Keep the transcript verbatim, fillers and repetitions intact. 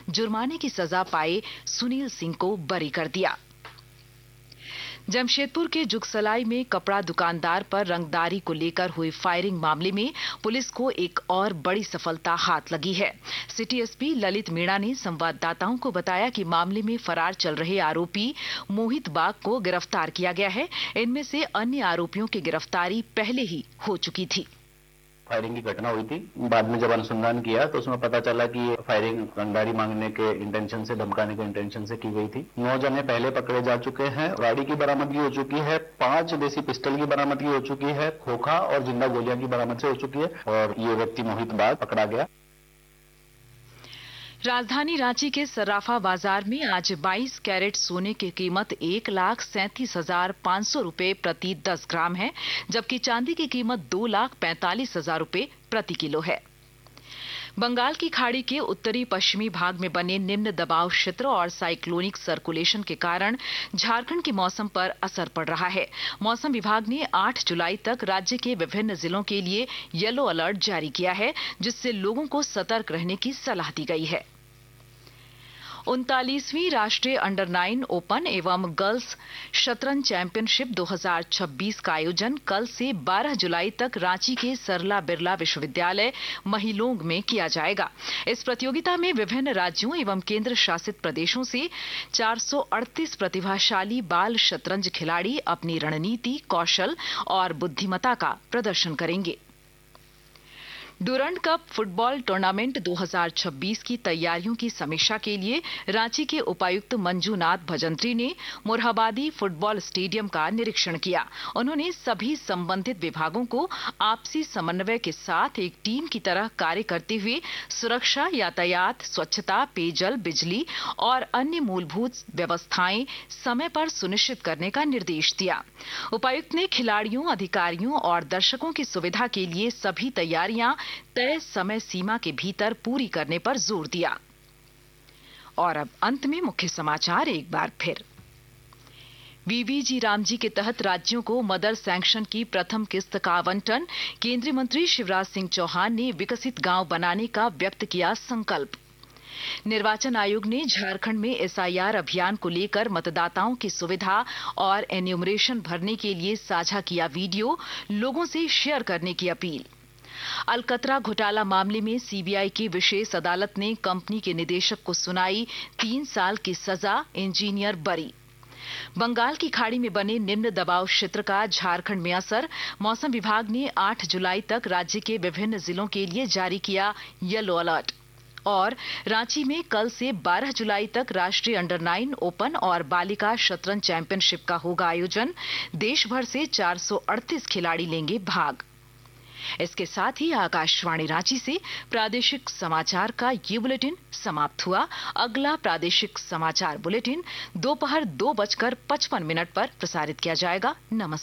जुर्माने की सजा पाए सुनील सिंह को बरी कर दिया। जमशेदपुर के जुगसलाई में कपड़ा दुकानदार पर रंगदारी को लेकर हुई फायरिंग मामले में पुलिस को एक और बड़ी सफलता हाथ लगी है। सिटी एसपी ललित मीणा ने संवाददाताओं को बताया कि मामले में फरार चल रहे आरोपी मोहित बाग को गिरफ्तार किया गया है। इनमें से अन्य आरोपियों की गिरफ्तारी पहले ही हो चुकी थी। फायरिंग की घटना हुई थी। बाद में जब अनुसंधान किया तो उसमें पता चला कि ये फायरिंग रंगदारी मांगने के इंटेंशन से, धमकाने के इंटेंशन से की गई थी। नौ जने पहले पकड़े जा चुके हैं। गाड़ी की बरामदगी हो चुकी है। पांच देसी पिस्टल की बरामदगी हो चुकी है। खोखा और जिंदा गोलियां की बरामद हो चुकी है और ये व्यक्ति मोहित बाग पकड़ा गया। राजधानी रांची के सर्राफा बाजार में आज बाईस कैरेट सोने की कीमत एक लाख सैंतीस हजार पांच सौ रूपये प्रति दस ग्राम है, जबकि चांदी की कीमत दो लाख पैंतालीस हजार रूपये प्रति किलो है। बंगाल की खाड़ी के उत्तरी पश्चिमी भाग में बने निम्न दबाव क्षेत्र और साइक्लोनिक सर्कुलेशन के कारण झारखंड के मौसम पर असर पड़ रहा है। मौसम विभाग ने आठ जुलाई तक राज्य के विभिन्न जिलों के लिए येलो अलर्ट जारी किया है, जिससे लोगों को सतर्क रहने की सलाह दी गई है। उनतालीसवीं राष्ट्रीय अंडर नाइन ओपन एवं गर्ल्स शतरंज चैंपियनशिप दो हज़ार छब्बीस का आयोजन कल से बारह जुलाई तक रांची के सरला बिरला विश्वविद्यालय महिलोंग में किया जाएगा। इस प्रतियोगिता में विभिन्न राज्यों एवं केंद्र शासित प्रदेशों से चार सौ अड़तीस प्रतिभाशाली बाल शतरंज खिलाड़ी अपनी रणनीति, कौशल और बुद्धिमत्ता का प्रदर्शन करेंगे। डुरंड कप फुटबॉल टूर्नामेंट दो हज़ार छब्बीस की तैयारियों की समीक्षा के लिए रांची के उपायुक्त मंजूनाथ भजंत्री ने मोरहाबादी फुटबॉल स्टेडियम का निरीक्षण किया। उन्होंने सभी संबंधित विभागों को आपसी समन्वय के साथ एक टीम की तरह कार्य करते हुए सुरक्षा, यातायात, स्वच्छता, पेयजल, बिजली और अन्य मूलभूत व्यवस्थाएं समय पर सुनिश्चित करने का निर्देश दिया। उपायुक्त ने खिलाड़ियों, अधिकारियों और दर्शकों की सुविधा के लिए सभी तैयारियां तय समय सीमा के भीतर पूरी करने पर जोर दिया। और अब अंत में मुख्य समाचार एक बार फिर। वीवीजी रामजी के तहत राज्यों को मदर सैंक्शन की प्रथम किस्त का आवंटन। केंद्रीय मंत्री शिवराज सिंह चौहान ने विकसित गांव बनाने का व्यक्त किया संकल्प। निर्वाचन आयोग ने झारखंड में एसआईआर अभियान को लेकर मतदाताओं की सुविधा और एन्यूमरेशन भरने के लिए साझा किया वीडियो, लोगों से शेयर करने की अपील। अलकतरा घोटाला मामले में सीबीआई की विशेष अदालत ने कंपनी के निदेशक को सुनाई तीन साल की सजा, इंजीनियर बरी। बंगाल की खाड़ी में बने निम्न दबाव क्षेत्र का झारखंड में असर। मौसम विभाग ने आठ जुलाई तक राज्य के विभिन्न जिलों के लिए जारी किया येलो अलर्ट। और रांची में कल से बारह जुलाई तक राष्ट्रीय अंडर नाइन ओपन और बालिका शतरंज चैंपियनशिप का होगा आयोजन। देश भर से चार सौ अड़तीस खिलाड़ी लेंगे भाग। इसके साथ ही आकाशवाणी रांची से प्रादेशिक समाचार का ये बुलेटिन समाप्त हुआ। अगला प्रादेशिक समाचार बुलेटिन दोपहर दो बजकर पचपन मिनट पर प्रसारित किया जाएगा। नमस्कार।